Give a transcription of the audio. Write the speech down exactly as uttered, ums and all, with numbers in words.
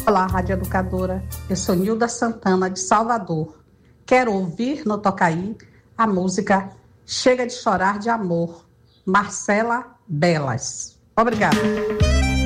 Olá, Rádio Educadora. Eu sou Nilda Santana, de Salvador. Quero ouvir no Tocaí a música Chega de Chorar de Amor, Marcela Belas. Obrigada.